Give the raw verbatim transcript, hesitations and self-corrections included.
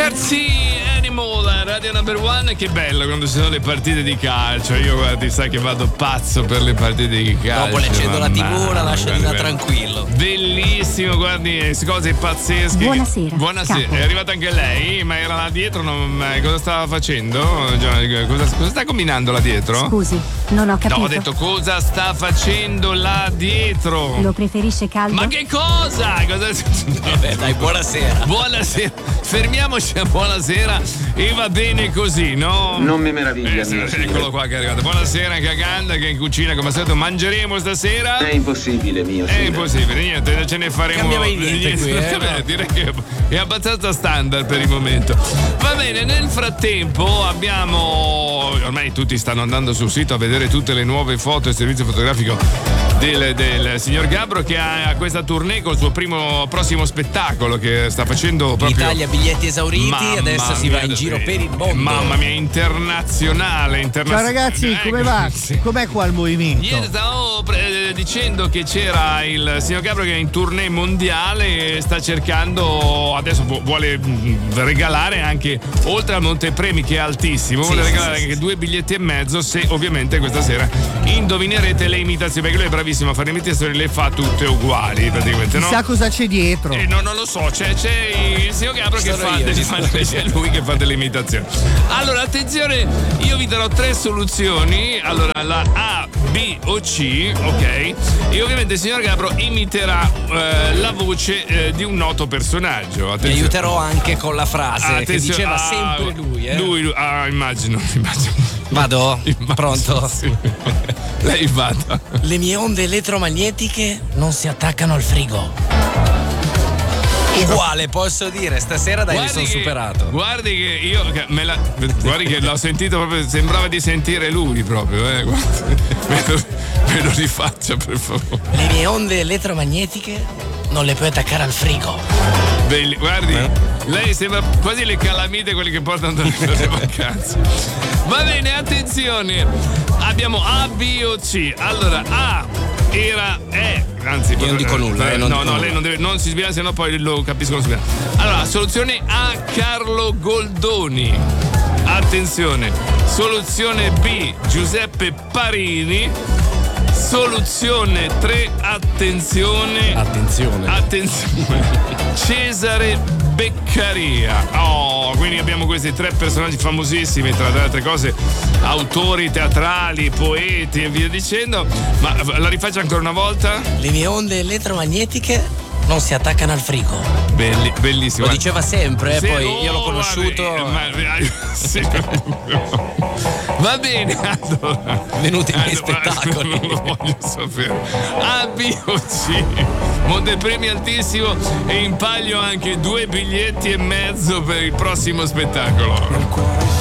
Scherzi Animal, Radio Number One. Che bello quando ci sono le partite di calcio. Io guardi, sai che vado pazzo per le partite di calcio. Dopo le accendo la tivù, la lascio di là tranquillo. Bellissimo, guardi, cose pazzesche. Buonasera. Buonasera. Capo. È arrivata anche lei, ma era là dietro. Non, cosa stava facendo? Cosa, cosa sta combinando là dietro? Scusi, non ho capito. No, ho detto cosa sta facendo là dietro. Lo preferisce caldo? Ma che cosa? cosa... Vabbè, dai, buonasera. Buonasera. Fermiamoci a buonasera e va bene così, no? Non mi meraviglia. Eh, eccolo qua che è arrivato. Buonasera anche a Ganda che è in cucina come al solito. Mangeremo stasera? È impossibile, mio. È impossibile, niente, ce ne faremo. Cambiamo niente qui, eh? Vabbè, direi che è abbastanza standard per il momento. Va bene, nel frattempo abbiamo. Ormai tutti stanno andando sul sito a vedere tutte le nuove foto e il servizio fotografico del, del signor Gabbro, che ha questa tournée col suo primo prossimo spettacolo che sta facendo proprio. In Italia biglietti esauriti, Mamma adesso si va in mia, giro per il mondo. Mamma mia, internazionale, internazionale. Ciao ragazzi, Eh, come va? sì. Com'è qua il movimento? Ieri stavo pre- dicendo che c'era il signor Gabbro che è in tournée mondiale e sta cercando, adesso vu- vuole mh, regalare anche, oltre al montepremi che è altissimo, Sì, vuole sì, regalare sì, anche sì. due biglietti e mezzo se ovviamente questa sera indovinerete le imitazioni, perché lui è bravissimo a fare imitazioni, le fa tutte uguali praticamente, no? Chissà cosa c'è dietro. Eh, no, non lo so, c'è, c'è il signor Gabbro che Sono fa io, delle, ci sono c'è lui che fa delle imitazioni. Allora, attenzione, io vi darò tre soluzioni. Allora, la A, B o C, ok? E ovviamente il signor Gabbro imiterà eh, la voce eh, di un noto personaggio. Mi Attenzione. aiuterò anche con la frase che Attenzione, diceva ah, sempre lui, eh. Lui, lui- ah, immagino, immagino. Vado? Immagino, Pronto? sì. Lei vada. Le mie onde elettromagnetiche non si attaccano al frigo. Uguale, posso dire, stasera dai, mi sono che, superato. Guardi che io che me la, guardi che l'ho sentito proprio, sembrava di sentire lui proprio, eh. Guardi, me, lo, me lo rifaccia per favore. Le mie onde elettromagnetiche non le puoi attaccare al frigo. Belli, guardi, Eh? lei sembra quasi le calamite, quelli che portano per le vacanze. Va bene, attenzione. Abbiamo A, B o C. Allora, A era è, anzi, Io non dico nulla, eh, non no, dico no, nulla. lei non deve, non si sbiglia, sennò poi lo capiscono subito. Allora, soluzione A, Carlo Goldoni. Attenzione. Soluzione B, Giuseppe Parini. Soluzione tre, attenzione. Attenzione. Attenzione. Cesare Beccaria. Oh, quindi abbiamo questi tre personaggi famosissimi, tra le altre cose, autori teatrali, poeti e via dicendo. Ma la rifaccio ancora una volta? Le mie onde elettromagnetiche non si attaccano al frigo. Belli, bellissimo. Lo diceva sempre, eh, Sì, poi oh, io l'ho conosciuto. vabbè, ma- sì. Va bene, allora. Venuti nei Allora, spettacoli. Non lo voglio sapere. A, B o C. Montepremi altissimo e in palio anche due biglietti e mezzo per il prossimo spettacolo.